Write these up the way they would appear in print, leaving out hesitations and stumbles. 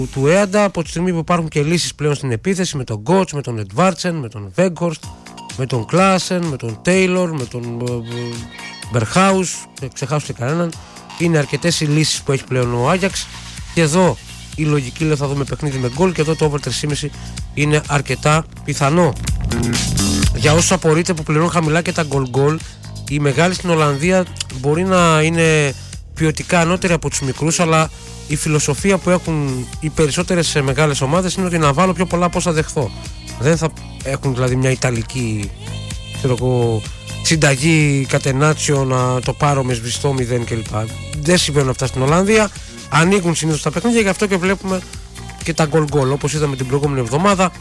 του Έαντα, από τη στιγμή που υπάρχουν και λύσεις πλέον στην επίθεση με τον Γκότς, με τον Εντβάρτσεν, με τον Βέγκχορστ, με τον Κλάσεν, με τον Τέιλορ, με τον Μπερχάους, δεν ξεχάσω και κανέναν. Είναι αρκετές οι λύσεις που έχει πλέον ο Άγιαξ και εδώ η λογική λέει θα δούμε παιχνίδι με γκολ και εδώ το over 3,5 είναι αρκετά πιθανό. Για όσους απορείτε που πληρώνουν χαμηλά και τα γκολ, οι μεγάλοι στην Ολλανδία μπορεί να είναι ποιοτικά ανώτεροι από τους μικρούς, αλλά η φιλοσοφία που έχουν οι περισσότερες μεγάλες ομάδες είναι ότι να βάλω πιο πολλά από όσα δεχθώ. Δεν θα έχουν δηλαδή μια ιταλική συνταγή κατενάτσιο να το πάρω με σβηστό 0 κλπ. Δεν συμβαίνουν αυτά στην Ολλανδία. Ανοίγουν συνήθως τα παιχνίδια, γι' αυτό και βλέπουμε και τα γκολ. Όπως είδαμε την προηγούμενη εβδομάδα,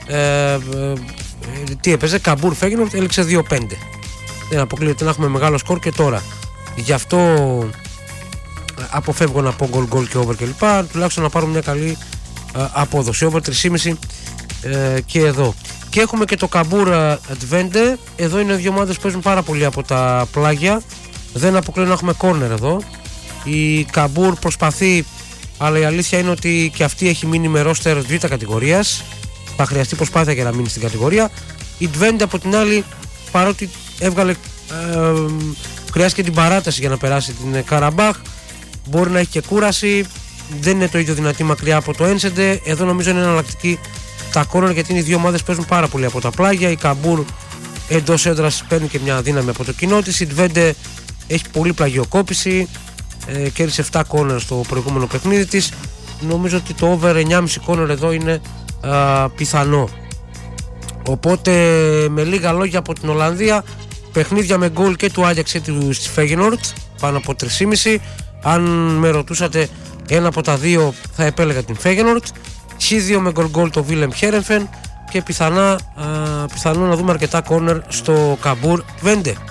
τι έπαιζε, Καμπούρ Φέγγενορντ, έλεξε 2-5. Δεν αποκλείεται να έχουμε μεγάλο σκορ και τώρα. Γι' αυτό αποφεύγω να πω γκολ και over κλπ. Τουλάχιστον να πάρουμε μια καλή απόδοση. Over 3,5 και εδώ. Και έχουμε και το Καμπούρ Twente. Εδώ είναι δύο ομάδες που παίζουν πάρα πολύ από τα πλάγια. Δεν αποκλείω να έχουμε κόρνερ εδώ. Η Καμπούρ προσπαθεί, αλλά η αλήθεια είναι ότι και αυτή έχει μείνει με ρόστερ β' κατηγορίας. Θα χρειαστεί προσπάθεια για να μείνει στην κατηγορία. Η Twente από την άλλη, παρότι έβγαλε χρειάστηκε την παράταση για να περάσει την Καραμπάχ, μπορεί να έχει και κούραση. Δεν είναι το ίδιο δυνατή μακριά από το Ένσεντε. Εδώ νομίζω είναι εναλλακτική τα κόρνερ, γιατί είναι οι δύο ομάδες παίζουν πάρα πολύ από τα πλάγια. Η Καμπούρ εντός έδρας παίρνει και μια δύναμη από το κοινό της. Η Twente έχει πολύ πλαγιοκόπηση. Κέρδισε 7 κόρνερ στο προηγούμενο παιχνίδι της. Νομίζω ότι το over 9,5 κόρνερ εδώ είναι πιθανό. Οπότε με λίγα λόγια από την Ολλανδία, παιχνίδια με γκολ και του Άγιαξ και του Φέγγενορντ πάνω από 3,5. Αν με ρωτούσατε ένα από τα δύο θα επέλεγα την Φέγγενορντ. Χ2 με γκολ το Βίλεμ Χέρενφεν και πιθανό να δούμε αρκετά κόρνερ στο Καμπούρ Twente.